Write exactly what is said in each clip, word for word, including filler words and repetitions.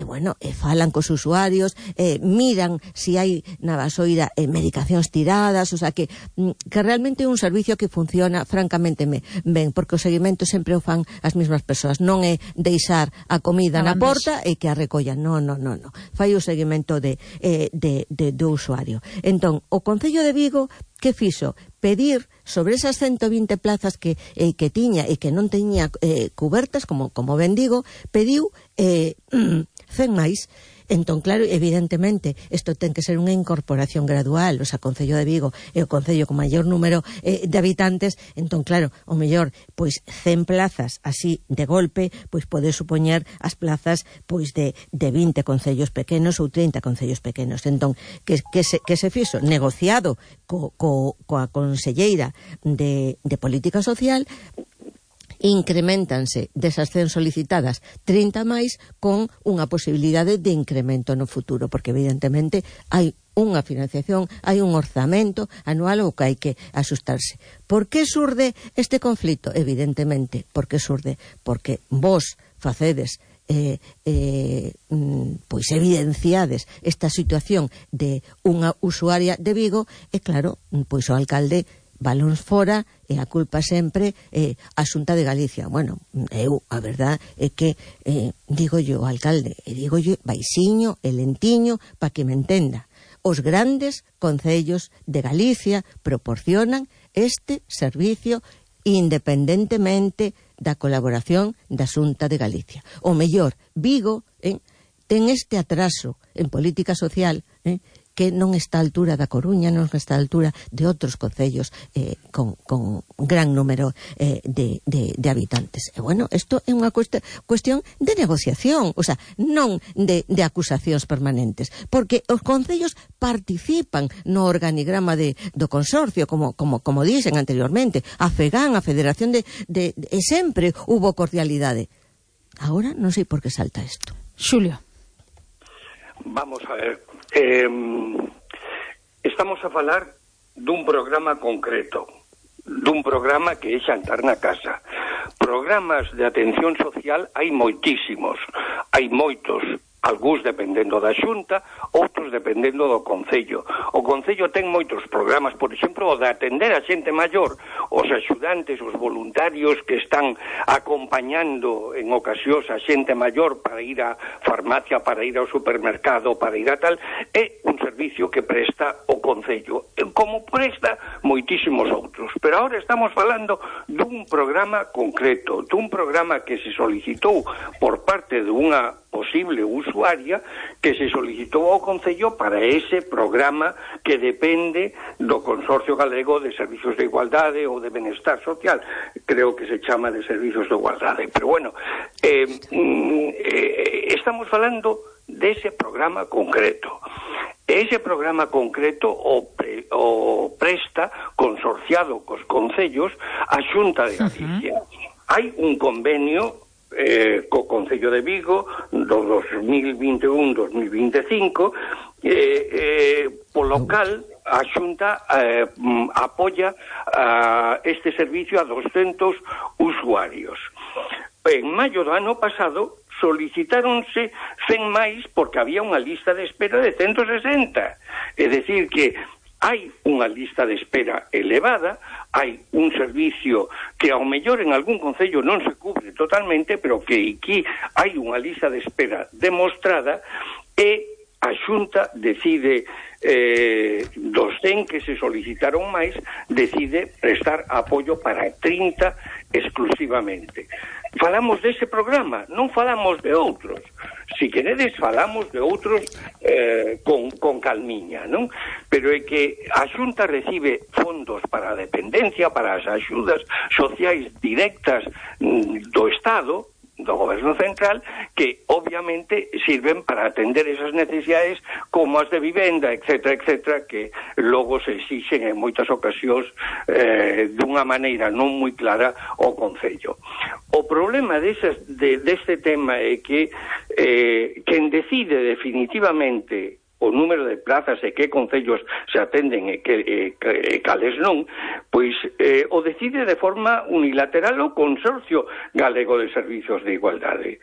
bueno, e falan cos usuarios, e miran se si hai na vasoira eh, medicacións tiradas, o sea que, que realmente é un servicio que funciona francamente ben, porque o seguimento sempre o fan as mesmas persoas, non é deixar a comida na porta e que a recollan, non, non, non, non. Fai o seguimento de, eh, de, de, do usuario. Entón, o Concello de Vigo, que fixo? Pedir sobre esas ciento vinte plazas que, eh, que tiña e que non teña eh, cubertas, como, como ben digo, pediu eh, cen máis. Entón, claro, evidentemente, isto ten que ser unha incorporación gradual, o sea, Concello de Vigo é o concello con maior número eh, de habitantes, entón, claro, o mellor, pois, cen plazas así de golpe, pois pode supoñer as plazas, pois, de, de vinte concellos pequenos ou trinta concellos pequenos. Entón, que, que, se, que se fixo negociado co, co, coa conselleira de, de Política Social, incrementanse desas cen solicitadas trinta máis con unha posibilidade de incremento no futuro, porque evidentemente hai unha financiación, hai un orzamento anual ao que hai que asustarse. Por que surde este conflito? Evidentemente, por que surde? Porque vos facedes Eh, eh, pois evidenciades esta situación de unha usuaria de Vigo e claro, pois o alcalde balóns fora e a culpa sempre é eh, a Xunta de Galicia. Bueno, eu, a verdad é que eh, digo yo ao alcalde, e digo yo baixiño e lentiño para que me entenda. Os grandes concellos de Galicia proporcionan este servicio independentemente da colaboración da Xunta de Galicia. O mellor, Vigo eh, ten este atraso en política social eh, que non está a altura da Coruña, non está a altura de outros concellos eh, con, con gran número eh, de, de, de habitantes. E bueno, isto é unha cuestión, cuestión de negociación, o sea, non de, de acusacións permanentes, porque os concellos participan no organigrama de, do consorcio, como, como, como dixen anteriormente, a FEGAN, a Federación de, de, de... E sempre hubo cordialidade. Agora non sei por que salta isto. Xulio. Vamos a ver, eh, estamos a falar dun programa concreto, dun programa que é xantar na casa. Programas de atención social hai moitísimos, hai moitos, algúns dependendo da Xunta, outros dependendo do Concello. O Concello ten moitos programas, por exemplo, o de atender a xente maior, os axudantes, os voluntarios que están acompañando en ocasións a xente maior para ir á farmacia, para ir ao supermercado, para ir a tal, é un servicio que presta o Concello, como presta moitísimos outros. Pero agora estamos falando dun programa concreto, dun programa que se solicitou por parte de unha posible usuaria que se solicitou ao Concello para ese programa que depende do Consorcio Galego de Servicios de Igualdade ou de Benestar Social, creo que se chama de Servicios de Igualdade, pero bueno, eh, eh, estamos falando dese programa concreto. Ese programa concreto o, pre, o presta consorciado cos concellos a Xunta de Galicia. Uh-huh. Hai un convenio Eh, co Concello de Vigo do dos mil vinte e un a dos mil vinte e cinco eh, eh, polo cal a Xunta eh, apoia uh, este servicio a doscentos usuarios. En maio do ano pasado solicitáronse cen máis porque había unha lista de espera de ciento sesenta, é dicir que hai unha lista de espera elevada, hai un servicio que ao mellor en algún concello non se cubre totalmente, pero que aquí hai unha lista de espera demostrada e a Xunta decide eh, dos cen que se solicitaron máis, decide prestar apoio para trinta exclusivamente. Falamos dese programa, non falamos de outros. Si queredes, falamos de outros eh, con, con calmiña, non? Pero é que a Xunta recibe fondos para a dependencia, para as axudas sociais directas mm, do Estado, do Goberno Central, que obviamente sirven para atender esas necesidades como as de vivenda, etcétera, etcétera, que logo se exixen en moitas ocasións eh, dunha maneira non moi clara ao Concello. O problema desas, de, deste tema é que eh, quen decide definitivamente o número de plazas e que concellos se atenden e que e, e cales non, pois eh, o decide de forma unilateral o Consorcio Galego de Servicios de Igualdade.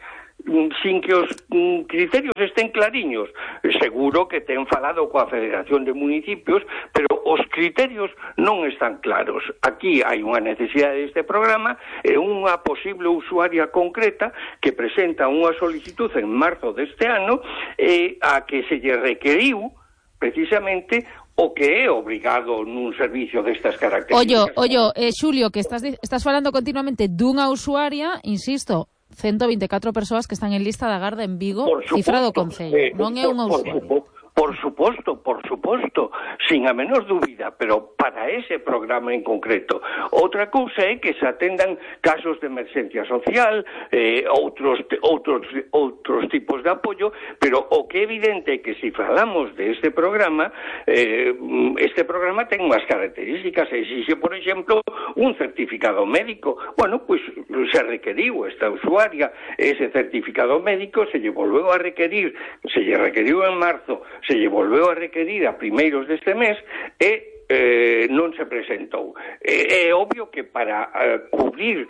sin que os criterios estén clariños. Seguro que ten falado coa Federación de Municipios, pero os criterios non están claros. Aquí hai unha necesidade deste programa e unha posible usuaria concreta que presenta unha solicitud en marzo deste ano e a que se lle requeriu precisamente o que é obrigado nun servicio destas características. Ollo, ollo, eh, Xulio, que estás, estás falando continuamente dunha usuaria, insisto, ciento vinte e catro persoas que están en lista de agarda en Vigo, cifrado Concello. Eh, non é unha usuaria. Por suposto, por suposto, sin a menor dúbida, pero para ese programa en concreto. Outra cousa é que se atendan casos de emerxencia social, eh, outros, outros, outros tipos de apoio, pero o que é evidente é que se falamos de este programa, eh, este programa ten unhas características, exixe, por exemplo, un certificado médico. Bueno, pois pues, se requeriu esta usuaria ese certificado médico, se lle volveu a requerir, se lle requeriu en marzo, se lle volveu a requerir a primeiros deste mes e eh, non se presentou. É, é obvio que para uh, cubrir,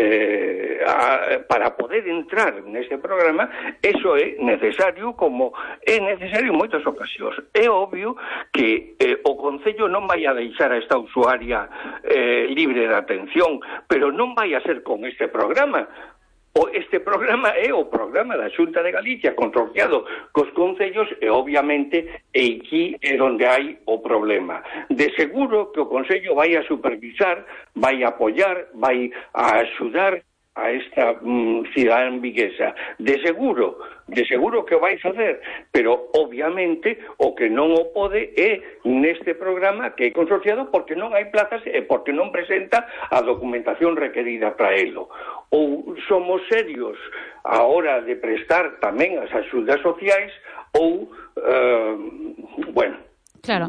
eh, a, para poder entrar neste programa, eso é necesario, como é necesario en moitas ocasións. É obvio que eh, o Concello non vai a deixar a esta usuaria eh, libre de atención, pero non vai a ser con este programa. O este programa é o programa da Xunta de Galicia consorciado cos concellos e obviamente e aquí é onde hai o problema. De seguro que o Concello vai a supervisar, vai a apoiar, vai a axudar a esta mm, cidadán viguesa. De seguro, de seguro que o vai facer, pero obviamente o que non o pode é neste programa que é consorciado porque non hai plazas e porque non presenta a documentación requerida para elo. Ou somos serios a hora de prestar tamén as axudas sociais ou, uh, bueno... Claro,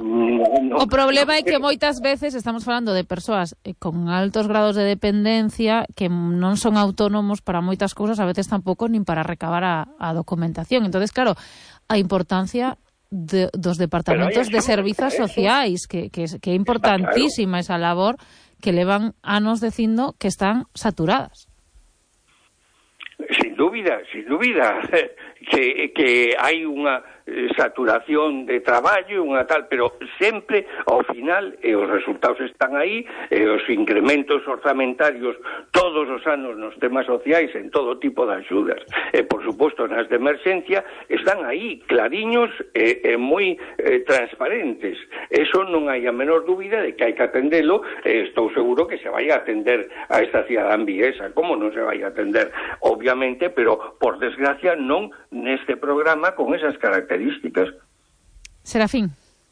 o problema é que moitas veces estamos falando de persoas con altos grados de dependencia que non son autónomos para moitas cousas, a veces tampouco nin para recabar a, a documentación. Entonces, claro, a importancia de, dos departamentos de servizos sociais, que, que, que é importantísima esa labor que levan anos dicindo que están saturadas. Sin dúbida, sin dúbida, que, que hai unha saturación de traballo, unha tal, pero sempre ao final, e os resultados están aí, e os incrementos orzamentarios todos os anos nos temas sociais en todo tipo de axudas, e por suposto nas de emerxencia, están aí clariños e, e moi e, transparentes. Eso non hai a menor dúbida de que hai que atendelo, e estou seguro que se vai a atender a esta cidadán viguesa. Como non se vai a atender? Obviamente, pero por desgracia non neste programa con esas características. Serafín.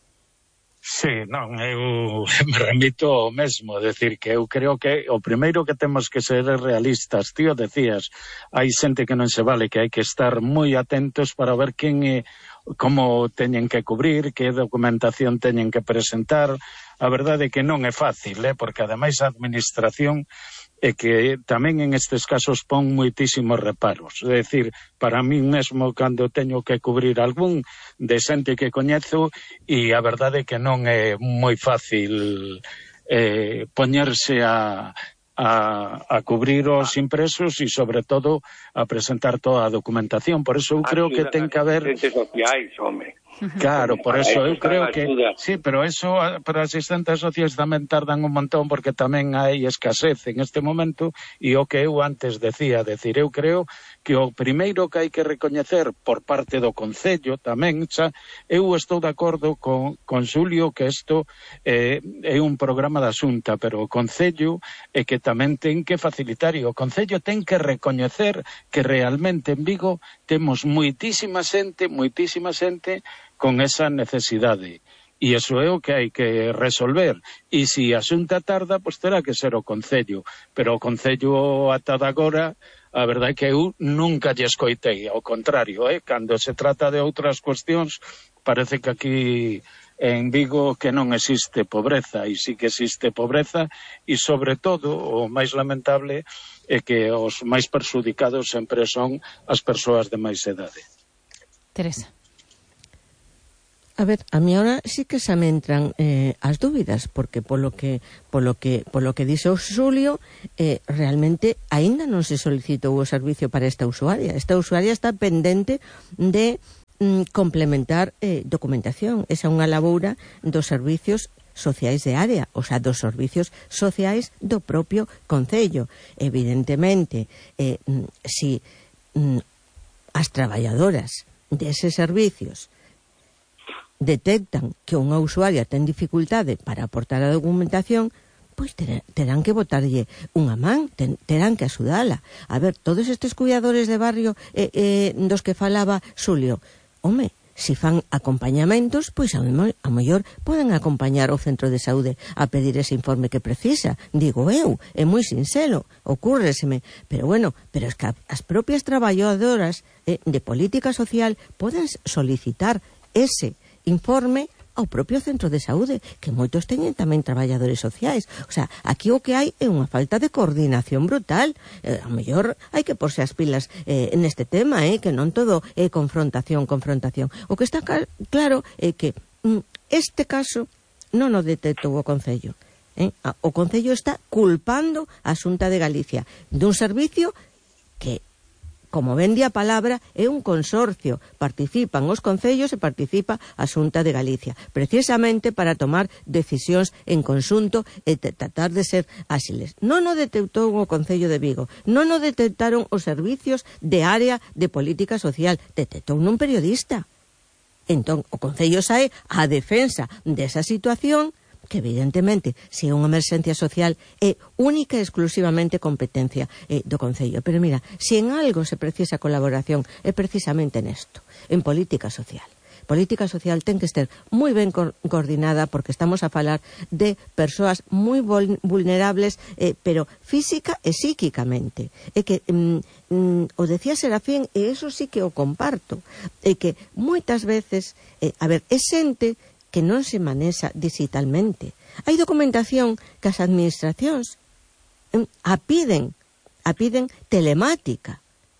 Sí, non, eu me remito ao mesmo, decir que eu creo que o primeiro que temos que ser realistas, tío, decías, hai xente que non se vale, que hai que estar moi atentos para ver quen é, como teñen que cubrir, que documentación teñen que presentar. A verdade é que non é fácil, eh, porque ademais a administración é que tamén en estes casos pon moitísimos reparos. É dicir, para mí mesmo cando teño que cubrir algún de xente que coñezo, e a verdade é que non é moi fácil eh, poñerse a, a, a cubrir os impresos e, sobre todo, a presentar toda a documentación. Por eso eu creo que ten que haber... sociais, home. Claro, por eso eu creo que... Sí, pero eso para as asistentes sociais tamén tardan un montón porque tamén hai escasez en este momento, e o que eu antes decía, decir, eu creo que o primeiro que hai que recoñecer por parte do Concello tamén, xa, eu estou de acordo con, con Xulio que isto eh, é un programa da Xunta, pero o Concello é que tamén ten que facilitar, e o Concello ten que recoñecer que realmente en Vigo temos moitísima xente, moitísima xente con esa necesidade. E iso é o que hai que resolver. E se a Xunta tarda, pois terá que ser o Concello. Pero o Concello ata de agora, a verdade é que eu nunca lle escoitei. Ao contrario, eh? Cando se trata de outras cuestións, parece que aquí en Vigo que non existe pobreza, e sí que existe pobreza, e sobre todo, o máis lamentable é que os máis perxudicados sempre son as persoas de máis idade. Teresa. A ver, a mí ahora sí que se me entran eh, as dúbidas, porque polo que polo que polo que dixe o Xulio, eh, realmente aínda non se solicitou o servicio para esta usuaria. Esta usuaria está pendente de mm, complementar eh, documentación. Esa é unha laboura dos servicios sociais de área, o sea, dos servicios sociais do propio Concello. Evidentemente, eh, si mm, as traballadoras deses servicios detectan que unha usuaria ten dificultade para aportar a documentación, pois terán que botarlle unha man, ten, terán que axudala. A ver, todos estes cuidadores de barrio eh, eh, dos que falaba Xulio, home, si fan acompañamentos, pois a, a mellor poden acompañar o centro de saúde a pedir ese informe que precisa, digo eu, é moi sinxelo, ocúrreseme, pero bueno, pero es que as propias traballadoras eh, de política social poden solicitar ese informe ao propio centro de saúde, que moitos teñen tamén traballadores sociais. O sea, aquí o que hai é unha falta de coordinación brutal. Eh, a mellor hai que porse as pilas eh, neste tema, eh, que non todo é confrontación, confrontación. O que está claro é que mm, este caso non o detectou o Concello. Eh? O Concello está culpando a Xunta de Galicia dun servicio que, como ben di a palabra, é un consorcio. Participan os concellos e participa a Xunta de Galicia, precisamente para tomar decisións en conxunto e tratar de ser áxiles. Non o detectou o Concello de Vigo, non o detectaron os servicios de área de política social, detectou nun periodista. Entón, o Concello sae a defensa desa situación, que evidentemente, se é unha emerxencia social, é única e exclusivamente competencia eh, do Concello. Pero mira, se en algo se precisa colaboración, é precisamente nesto, en política social. Política social ten que estar moi ben co coordinada, porque estamos a falar de persoas moi vulnerables, eh, pero física e psíquicamente. É que, mm, mm, o decía Serafín, e eso sí que o comparto, é que moitas veces, eh, a ver, é xente que non se manexa digitalmente. Hai documentación que as administracións eh, a piden, a piden telemática.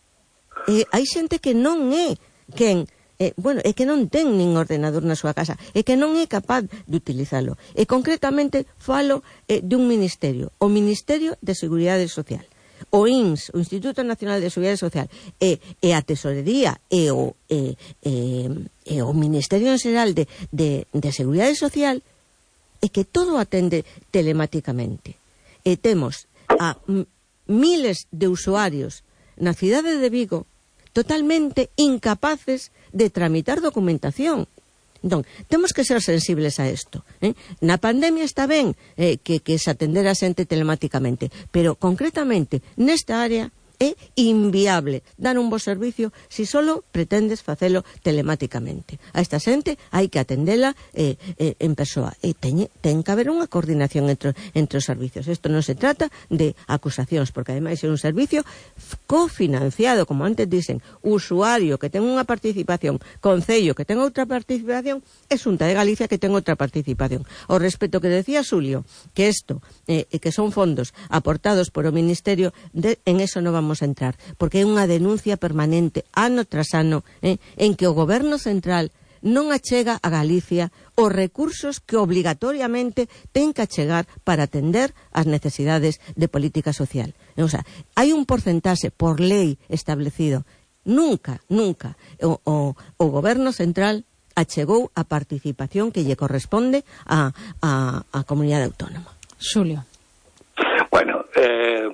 E hai xente que non é quen, eh, bueno, é que non ten nin ordenador na súa casa, é que non é capaz de utilizalo. E concretamente falo eh, de un ministerio, o Ministerio de Seguridade Social. O I N S, o Instituto Nacional de Seguridade Social, e, e a Tesorería e o, e, e, e o Ministerio en Xeral de, de, de Seguridade Social, é que todo atende telemáticamente. E temos a miles de usuarios na cidade de Vigo totalmente incapaces de tramitar documentación. Entón, temos que ser sensibles a isto. Eh? Na pandemia está ben eh, que, que se atendera a xente telemáticamente, pero concretamente nesta área é inviable dar un bo servicio se si solo pretendes facelo telemáticamente. A esta xente hai que atendela eh, eh, en persoa. E ten, ten que haber unha coordinación entre, entre os servicios. Isto non se trata de acusacións, porque ademais é un servicio cofinanciado, como antes dicen, usuario que ten unha participación, Concello que ten outra participación, e Xunta de Galicia que ten outra participación. O respecto que decía Xulio, que isto, eh, que son fondos aportados por o Ministerio, de, en eso non vamos a entrar, porque é unha denuncia permanente ano tras ano eh, en que o Goberno Central non achega a Galicia os recursos que obligatoriamente ten que achegar para atender as necesidades de política social. O sea, hai un porcentaxe por lei establecido. Nunca, nunca o, o, o Goberno Central achegou a participación que lle corresponde a, a, a comunidade autónoma. Xulio. Bueno, eh,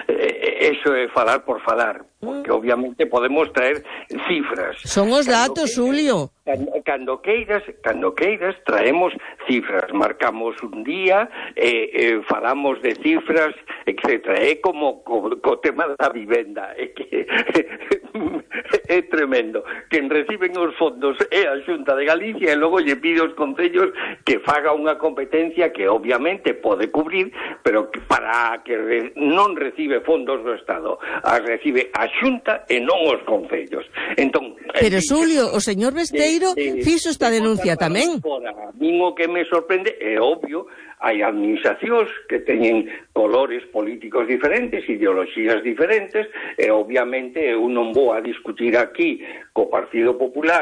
eso é falar por falar, porque mm. obviamente podemos traer cifras. Son os datos, Xulio. Cando, cando queiras, cando queiras traemos cifras, marcamos un día, eh, eh, falamos de cifras, etcétera. É como co, co tema da vivenda, é que é tremendo. Quen reciben os fondos é a Xunta de Galicia e logo lle pide aos concellos que faga unha competencia que obviamente pode cubrir, pero que para que re, non recibe fondos do Estado, as recibe a Xunta e non os concellos. Entón, pero Xulio, o señor Besteiro de, de, fixo esta denuncia tamén. A min o que me sorprende é obvio, hai administracións que teñen colores políticos diferentes, ideoloxías diferentes, e obviamente eu non vou a discutir aquí co Partido Popular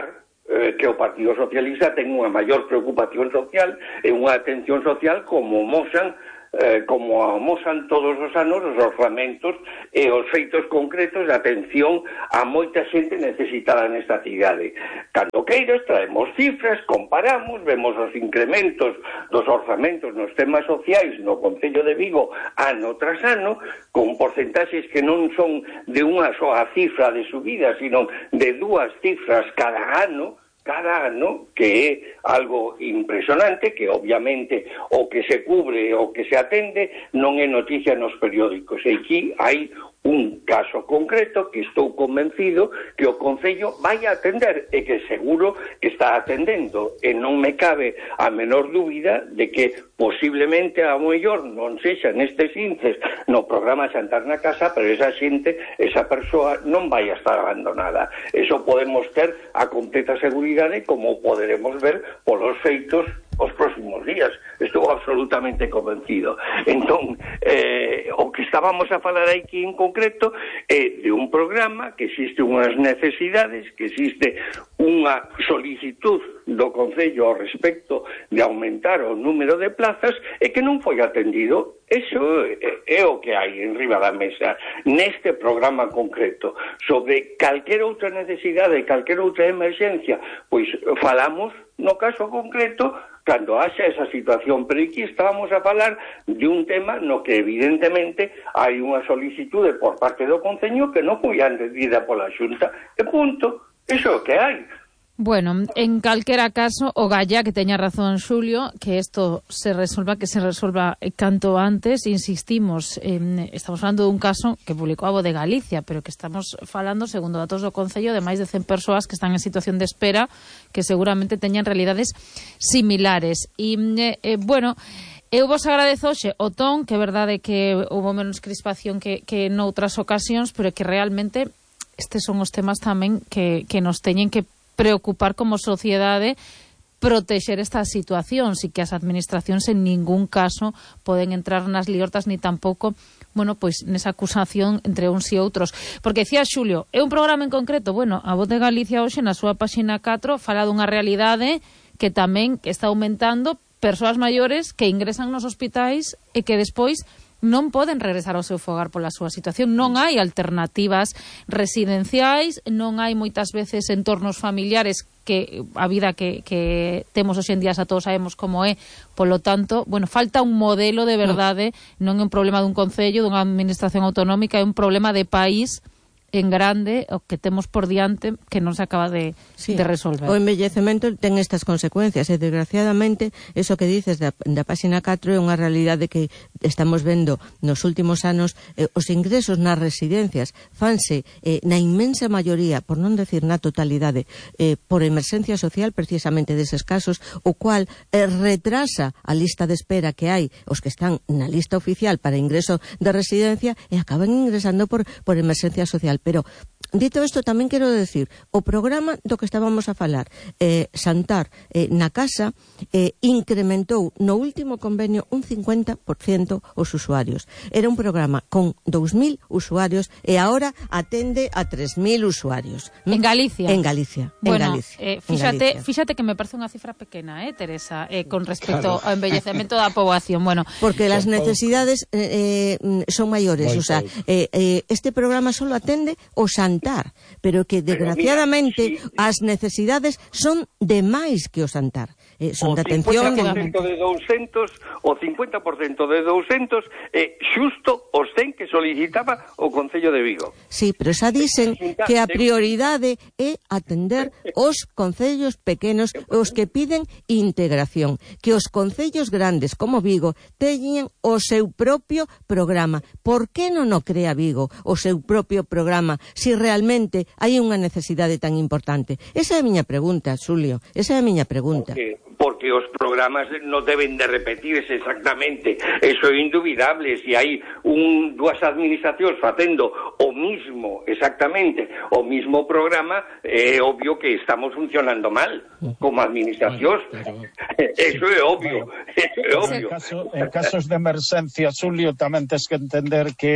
eh, que o Partido Socialista ten unha maior preocupación social e unha atención social como mosan Eh, como amosan todos os anos os orzamentos e os feitos concretos de atención a moita xente necesitada nesta cidade. Cando queiras traemos cifras, comparamos, vemos os incrementos dos orzamentos nos temas sociais no Concello de Vigo ano tras ano, con porcentaxes que non son de unha soa cifra de subida, sino de dúas cifras cada ano, cada ano, que é algo impresionante, que obviamente o que se cubre, o que se atende, non é noticia nos periódicos. E aquí hai un caso concreto que estou convencido que o Concello vai a atender e que seguro que está atendendo, e non me cabe a menor dúbida de que posiblemente a mellor non sexa nestes índices no programa Xantar na Casa, pero esa xente, esa persoa non vai a estar abandonada. Eso podemos ter a completa seguridade, como poderemos ver polos feitos os próximos días. Estou absolutamente convencido. Entón, eh, o que estábamos a falar aquí en concreto é de un programa que existe unhas necesidades, que existe unha solicitud do Concello ao respecto de aumentar o número de plazas e que non foi atendido. Eso é o que hai en riba da mesa neste programa concreto. Sobre calquera outra necesidade, calquera outra emerxencia, pois falamos no caso concreto cando haxa esa situación, pero aquí estábamos a falar de un tema no que evidentemente hai unha solicitude por parte do Concello que non foi atendida pola Xunta, e punto, iso é o que hai. Bueno, en calquera caso, o galla que teña razón Xulio, que isto se resolva, que se resolva canto antes. Insistimos, en, estamos falando dun caso que publicou a Voz de Galicia, pero que estamos falando, segundo datos do Concello, de máis de cen persoas que están en situación de espera, que seguramente teñan realidades similares. E, eh, bueno, eu vos agradezo hoxe o ton, que é verdade que houve menos crispación que, que noutras ocasións, pero que realmente estes son os temas tamén que, que nos teñen que preocupar como sociedade, protexer esta situación, si que as administracións en ningún caso poden entrar nas liortas ni tampouco, bueno, pois nesa acusación entre uns e outros. Porque decía Xulio, é un programa en concreto, bueno, a Voz de Galicia hoxe na súa páxina catro fala dunha realidade que tamén está aumentando, persoas maiores que ingresan nos hospitais e que despois non poden regresar ao seu fogar pola súa situación. Non hai alternativas residenciais, non hai moitas veces entornos familiares, que a vida que, que temos hoxe en día xa todos sabemos como é. Polo tanto, bueno, falta un modelo de verdade, non é un problema dun concello, dunha administración autonómica, é un problema de país en grande, o que temos por diante, que non se acaba de, sí, de resolver. O envellecemento ten estas consecuencias, e desgraciadamente, eso que dices da, da páxina catro é unha realidade que estamos vendo nos últimos anos. Eh, os ingresos nas residencias fanse eh, na inmensa maioría, por non decir na totalidade, eh, por emerxencia social, precisamente deses casos, o cual eh, retrasa a lista de espera que hai, os que están na lista oficial para ingreso de residencia, e acaban ingresando por, por emerxencia social. Pero, dito isto, tamén quero decir, o programa do que estábamos a falar, eh, Xantar eh, na Casa, eh, incrementou no último convenio un cincuenta por cento os usuarios. Era un programa con dous mil usuarios e agora atende a tres mil usuarios. ¿Mm? En Galicia? En Galicia. Bueno, en Galicia, eh, fíxate, en Galicia. fíxate que me parece unha cifra pequena, eh, Teresa, eh, con respecto claro. ao envellecemento da poboación. Bueno, porque las necesidades eh, eh, son maiores, o sea, eh, eh, este programa solo atende o Xantar, pero que desgraciadamente pero mira, sí, as necesidades son de máis que o Xantar. Eh, son de atención, de douscentos, o cincuenta por cento de douscentos é eh, xusto os cen que solicitaba o Concello de Vigo. Sí, pero xa dicen que a prioridade é atender os concellos pequenos, os que piden integración, que os concellos grandes como Vigo teñen o seu propio programa. Por que non o crea Vigo o seu propio programa si realmente hai unha necesidade tan importante? Esa é a miña pregunta, Xulio, esa é a miña pregunta. Okay. Porque os programas non deben de repetirse exactamente, eso é indubidable. Se hai un, dúas administracións facendo o mismo, exactamente, o mismo programa, é obvio que estamos funcionando mal como administracións. Bueno, pero... eso é obvio, eso é obvio. En, caso, en casos de emerxencia, Xulio, tamén tens que entender que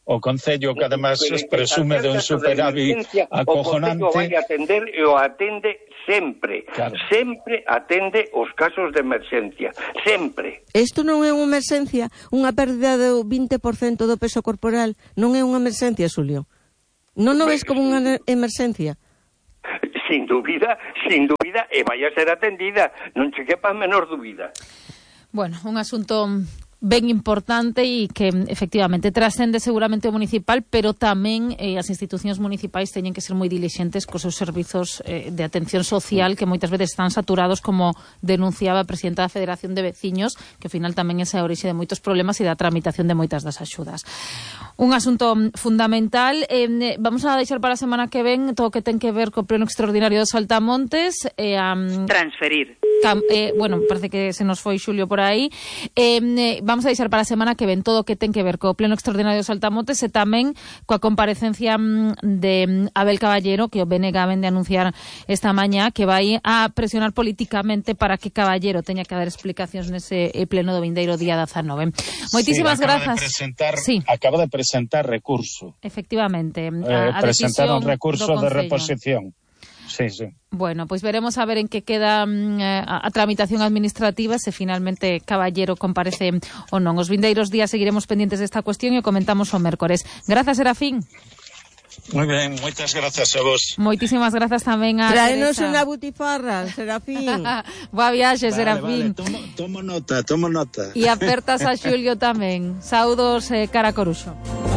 o Concello que además presume de un superávit acojonante. O Concello vai atender e o atende sempre, claro. Sempre atende os casos de emerxencia, sempre. Isto non é unha emerxencia, unha pérdida do vinte por cento do peso corporal, non é unha emerxencia, Xulio. Non o ves como unha emerxencia? Sin dúbida, sin dúbida, e vai a ser atendida, non che quepa a menor dúbida. Bueno, un asunto ben importante e que efectivamente trascende seguramente o municipal, pero tamén eh, as institucións municipais teñen que ser moi dilixentes cos seus servizos eh, de atención social que moitas veces están saturados, como denunciaba a presidenta da Federación de Veciños, que ao final tamén esa é a orixe de moitos problemas e da tramitación de moitas das axudas. Un asunto fundamental. Eh, vamos a deixar para a semana que ven todo o que ten que ver co pleno extraordinario dos Saltamontes. Eh, um, Transferir. Cam, eh, bueno, parece que se nos foi Xulio por aí. Eh, eh, vamos a deixar para a semana que ven todo o que ten que ver co pleno extraordinario dos Saltamontes e tamén coa comparecencia de Abel Caballero, que o B N G ven de anunciar esta mañá, que vai a presionar políticamente para que Caballero teña que dar explicacións nese pleno do vindeiro día dezanove. Moitísimas sí, acaba grazas. De presentar, sí. Acaba de presentar recurso. Efectivamente. A, a eh, presentar un recurso de reposición. Sí, sí. Bueno, pois pues veremos a ver en que queda mm, a, a tramitación administrativa, se finalmente Caballero comparece ou non. Os vindeiros días seguiremos pendientes desta cuestión e o comentamos o mércores. Grazas, Serafín. Moi ben, moitas grazas a vos. Moitísimas grazas tamén a Traenos Teresa. unha butifarra, Serafín. Boa viaxe, vale, Serafín. Vale, tomo, tomo nota, tomo nota. E apertas a Xulio tamén. Saúdos, eh, cara Coruxo.